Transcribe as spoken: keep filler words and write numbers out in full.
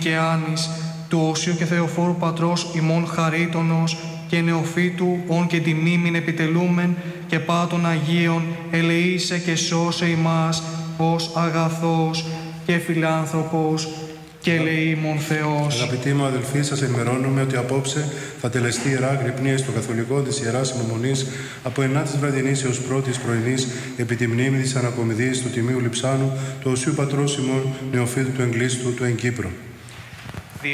και Άνης, του Οσίου και Θεοφόρου Πατρός ημών χαρίτωνος και νεοφύτου ον και τη μνήμην επιτελούμεν και πάτων Αγίων ελεήσε και σώσε ημάς ως αγαθός και φιλάνθρωπος και ελεήμων Θεός. Αγαπητοί μου αδελφοί, σας ενημερώνουμε ότι απόψε θα τελεστεί ιερά αγρυπνία στο καθολικό της Ιεράς Υπομονής από ενάτης βραδινής έως πρώτης πρωινής επί τη μνήμη της ανακομιδής του Τιμίου Λειψάνου του Οσίου Πατρός ημών Νεοφύτου του Εγκλήστου του εν Κύπρο.